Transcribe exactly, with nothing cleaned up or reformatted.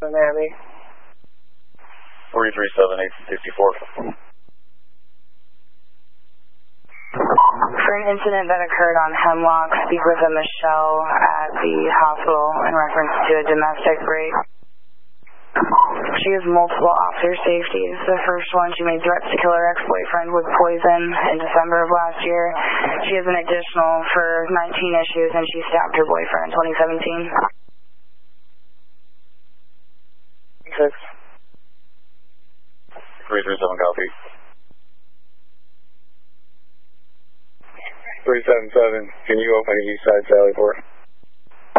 Miami. three three seven eight sixty-four. For an incident that occurred on Hemlock, speak with a Michelle at the hospital in reference to a domestic rape. She has multiple officer safeties. The first one, she made threats to kill her ex-boyfriend with poison in December of last year. She has an additional for nineteen issues, and she stabbed her boyfriend in twenty seventeen. Six. three three seven, copy. three seven seven, can you open East Side Sally Port?